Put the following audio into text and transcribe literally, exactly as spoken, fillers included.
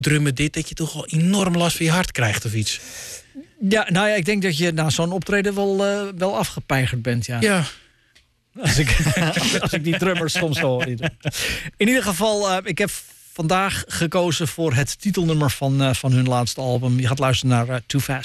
drummen dit, dat je toch wel enorm last van je hart krijgt of iets. Ja, nou ja, ik denk dat je na zo'n optreden wel, uh, wel afgepeigerd bent, ja. Ja. Als ik, als ik die drummers soms hoor. In ieder geval, uh, ik heb vandaag gekozen voor het titelnummer van, uh, van hun laatste album. Je gaat luisteren naar uh, Too Fast.